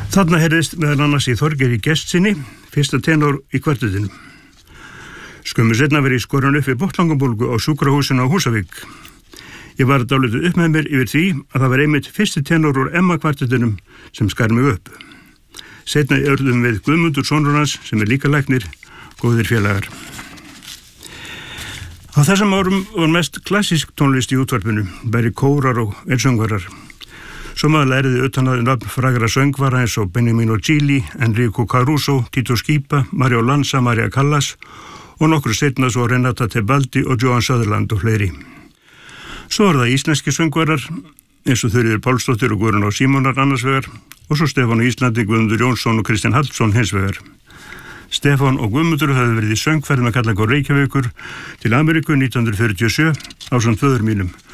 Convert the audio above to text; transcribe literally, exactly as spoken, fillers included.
Þarna heyrðist meðal annars í Þorgeiri Gestssyni, fyrsta tenor í kvartettinum. Skömmu seinna verið skorin upp við botnlangabólgu á sjúkrahúsinu á Húsavík. Ég var dálítið upp með mér yfir því að það var einmitt fyrsti tenor úr Emma kvartettinum sem skar mig upp. Seinna urðum við Guðmundur sonur hans sem er líka læknir, góðir félagar. Á þessum árum var mest klassísk tónlist í útvarpinu, bæri kórar og einsöngvarar. Svo maður læriði utan að nafn frægra söngvara eins og Beniamino Gigli, Enrico Caruso, Tito Schipa, Mario Lanza, Maria Callas og nokkru seinna svo Renata Tebaldi og Johan Sutherland og fleiri. Svo var það íslenski söngvarar eins og Þuríður Pálsdóttir og Guðrún á Símonar annars vegar og svo Stefán á Íslandi, Guðmundur Jónsson og Kristján Hallsson hins vegar. Stefán og Guðmundur höfðu verið í söngferð með Kallak og Reykjavíkur til Ameríku nítján hundruð fjörutíu og sjö ásamt föður mínum,